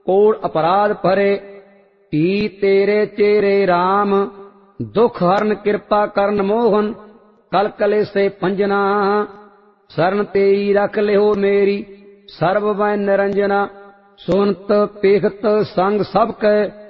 कोड़ अपराध भरे। ही तेरे चेरे राम, दुख हरन कृपा करन मोहन। कल कले से पंजना, शरण तेरी रख लिहो मेरी। सर्व वै निरंजना, सुनत पेखत संग सब कै।